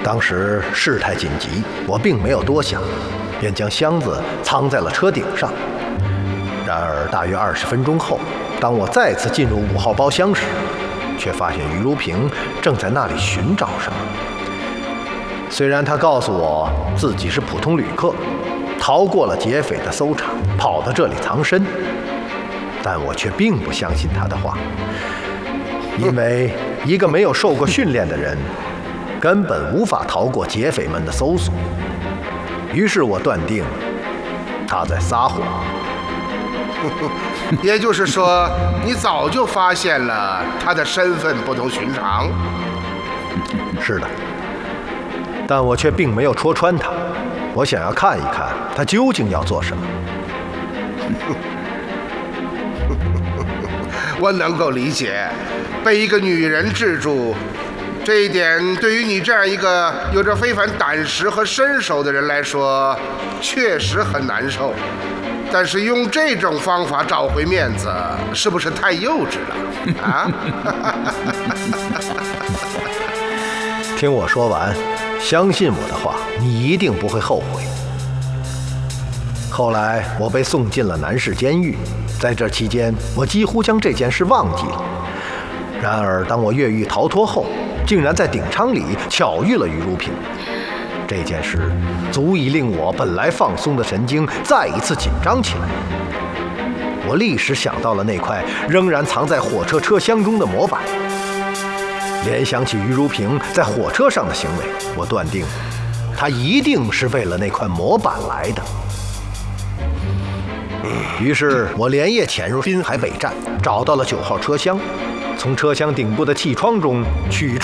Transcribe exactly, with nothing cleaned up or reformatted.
当时事态紧急，我并没有多想，便将箱子藏在了车顶上。然而大约二十分钟后，当我再次进入五号包厢时，却发现于如萍正在那里寻找什么。虽然她告诉我自己是普通旅客，逃过了劫匪的搜查，跑到这里藏身，但我却并不相信她的话，因为一个没有受过训练的人根本无法逃过劫匪们的搜索。于是我断定他在撒谎。 也就是说，你早就发现了他的身份不同寻常。 是的，但我却并没有戳穿他。我想要看一看他究竟要做什么。 我能够理解，被一个女人制住，这一点对于你这样一个有着非凡胆识和身手的人来说，确实很难受。但是用这种方法找回面子，是不是太幼稚了啊？ 听我说完，相信我的话，你一定不会后悔。后来我被送进了南市监狱，在这期间，我几乎将这件事忘记了。然而，当我越狱逃脱后，竟然在顶舱里巧遇了于如萍。这件事足以令我本来放松的神经再一次紧张起来。我立时想到了那块仍然藏在火车车厢中的模板，联想起于如萍在火车上的行为，我断定她一定是为了那块模板来的。于是我连夜潜入滨海北站，找到了九号车厢，从车厢顶部的气窗中取出